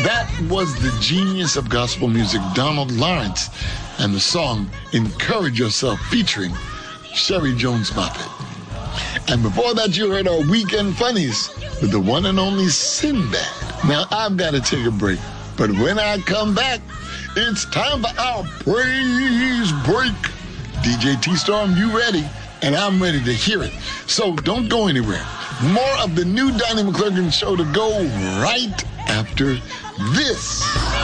That was the genius of gospel music, Donald Lawrence, and the song Encourage Yourself featuring Sherry Jones Moffett. And before that, you heard our Weekend Funnies with the one and only Sinbad. Now, I've got to take a break, but when I come back, it's time for our Praise Break. DJ T-Storm, you ready? And I'm ready to hear it. So don't go anywhere. More of the new Donnie McClurkin Show to go right after this.